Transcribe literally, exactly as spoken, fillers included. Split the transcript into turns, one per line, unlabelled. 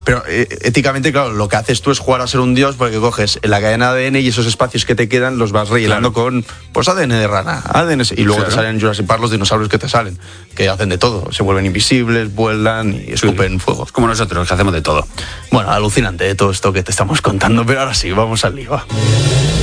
Pero eh, éticamente, claro, lo que haces tú es jugar a ser un dios porque coges la cadena A D N y esos espacios que te quedan los vas rellenando claro. con pues A D N de rana, A D N y luego claro. te salen en Jurassic Park los dinosaurios que te salen, que hacen de todo, se vuelven invisibles, vuelan y escupen sí. fuego.
Como nosotros, que hacemos de todo.
Bueno, alucinante todo esto que te estamos contando, pero ahora sí, vamos al lío.